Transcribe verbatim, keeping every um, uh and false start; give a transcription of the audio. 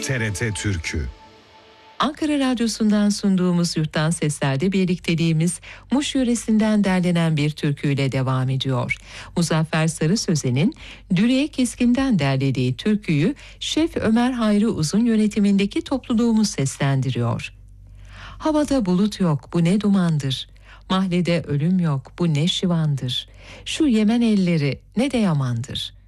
T R T Türkü. Ankara Radyosu'ndan sunduğumuz Yurttan Sesler'de birlikteliğimiz Muş yöresinden derlenen bir türküyle devam ediyor. Muzaffer Sarı Sözen'in Dürüye Keskin'den derlediği türküyü Şef Ömer Hayri Uzun yönetimindeki topluluğumuz seslendiriyor. Havada bulut yok, bu ne dumandır. Mahlede ölüm yok, bu ne şivandır. Şu Yemen elleri ne de yamandır.